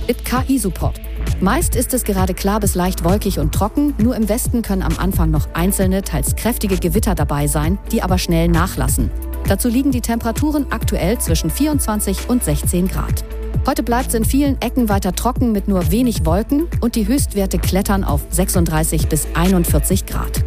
mit KI-Support. Meist ist es gerade klar bis leicht wolkig und trocken, nur im Westen können am Anfang noch einzelne, teils kräftige Gewitter dabei sein, die aber schnell nachlassen. Dazu liegen die Temperaturen aktuell zwischen 24 und 16 Grad. Heute bleibt es in vielen Ecken weiter trocken mit nur wenig Wolken und die Höchstwerte klettern auf 36 bis 41 Grad.